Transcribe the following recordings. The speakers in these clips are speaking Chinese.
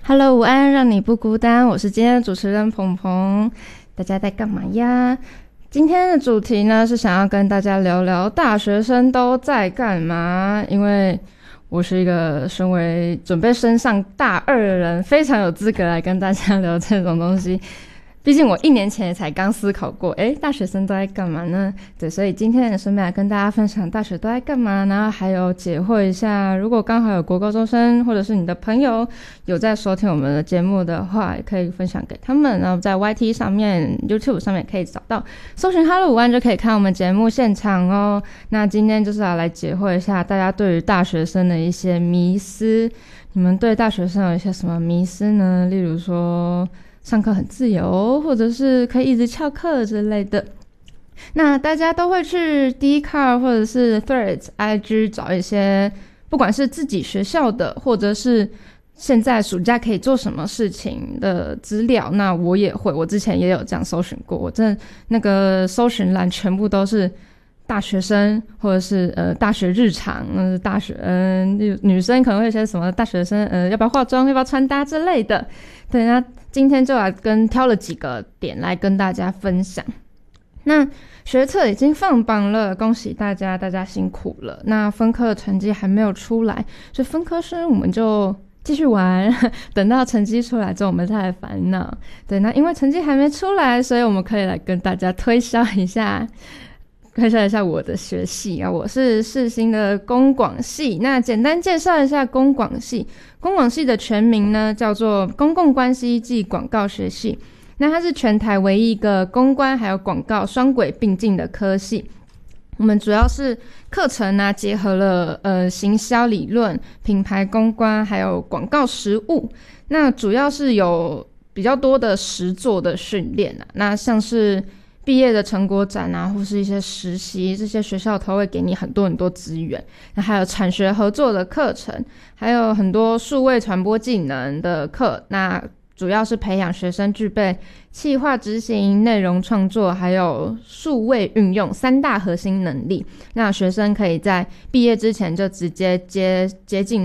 Hello，午安，让你不孤单，我是今天的主持人鹏鹏。大家在干嘛呀？今天的主题呢是想要跟大家聊聊大学生都在干嘛，因为我是一个身为准备升上大二的人，非常有资格来跟大家聊这种东西。毕竟我1年前也才刚思考过，大学生都在干嘛呢？对，所以今天也顺便来跟大家分享大学都在干嘛，然后还有解惑一下，如果刚好有国高中生或者是你的朋友有在收听我们的节目的话，也可以分享给他们。然后在 YT 上面、YouTube 上面也可以找到，搜寻哈喽午安就可以看我们节目现场哦。那今天就是要来解惑一下大家对于大学生的一些迷思。你们对大学生有一些什么迷思呢？例如说上课很自由，或者是可以一直翘课之类的。那大家都会去 Dcard 或者是 Threads、IG 找一些不管是自己学校的，或者是现在暑假可以做什么事情的资料。那我也会，我之前也有这样搜寻过，我真的那个搜寻栏全部都是大学生，或者是大学日常，大学女生可能会有些什么大学生要不要化妆，要不要穿搭之类的。对，那今天就来挑了几个点来跟大家分享。那学测已经放榜了，恭喜大家，大家辛苦了。那分科的成绩还没有出来，所以分科生我们就继续玩，等到成绩出来之后我们再来烦恼。对，那因为成绩还没出来，所以我们可以来跟大家推销一下我的学系啊，我是世新的公广系。那简单介绍一下公广系。公广系的全名呢叫做公共关系暨广告学系。那它是全台唯一一个公关还有广告双轨并进的科系。我们主要是课程啊结合了行销理论、品牌公关还有广告实务。那主要是有比较多的实作的训练啊，那像是毕业的成果展啊，或是一些实习，这些学校都会给你很多很多资源。那还有产学合作的课程，还有很多数位传播技能的课。那主要是培养学生具备企划执行、内容创作，还有数位运用3大核心能力。那学生可以在毕业之前就直接接近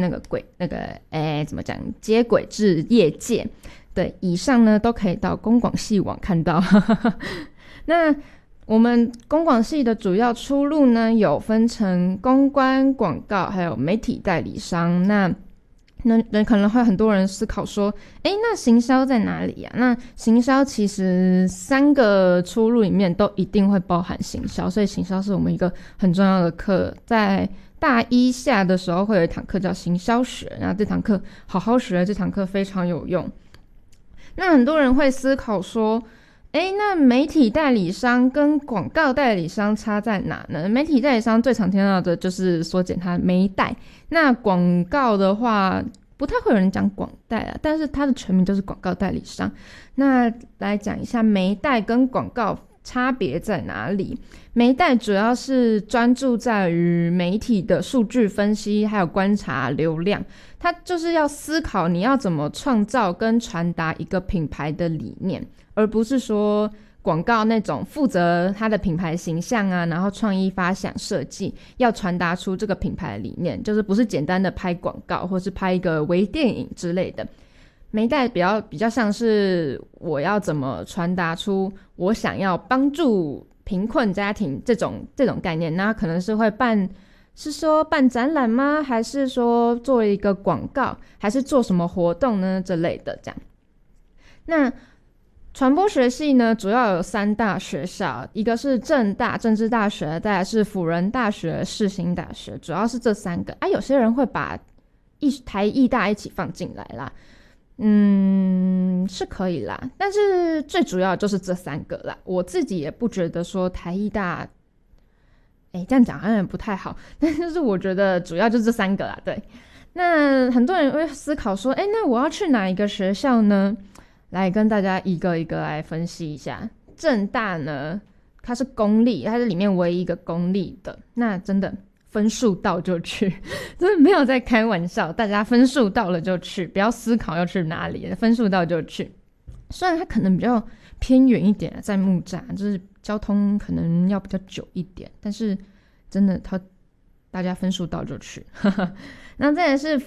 接轨至业界。对，以上呢都可以到公广系网看到。那我们公广系的主要出路呢，有分成公关、广告还有媒体代理商。那可能会很多人思考说，那行销在哪里啊？那行销其实3个出路里面都一定会包含行销，所以行销是我们一个很重要的课。在大一下的时候会有一堂课叫行销学，那这堂课好好学，这堂课非常有用。那很多人会思考说，那媒体代理商跟广告代理商差在哪呢？媒体代理商最常听到的就是缩减它媒代，那广告的话不太会有人讲广代啊，但是它的全名就是广告代理商。那来讲一下媒代跟广告差别在哪里。媒代主要是专注在于媒体的数据分析还有观察流量，它就是要思考你要怎么创造跟传达一个品牌的理念，而不是说广告那种负责它的品牌形象啊，然后创意发想设计，要传达出这个品牌的理念，就是不是简单的拍广告或是拍一个微电影之类的。媒代比较像是我要怎么传达出我想要帮助贫困家庭这种概念。那可能是会办展览吗？还是说做一个广告，还是做什么活动呢之类的这样。那传播学系呢主要有3大学校，一个是政大政治大学，再来是辅仁大学、世新大学，主要是这3个啊。有些人会把台艺大一起放进来啦，是可以啦，但是最主要就是这3个啦。我自己也不觉得说台艺大这样讲好像不太好，但是我觉得主要就是这3个啦。对，那很多人会思考说那我要去哪一个学校呢？来跟大家一个一个来分析一下。政大呢它是公立，它是里面唯一一个公立的，那真的分数到就去，真的没有在开玩笑，大家分数到了就去，不要思考要去哪里，分数到就去。虽然它可能比较偏远一点，在木栅，就是交通可能要比较久一点，但是真的大家分数到就去。那再来是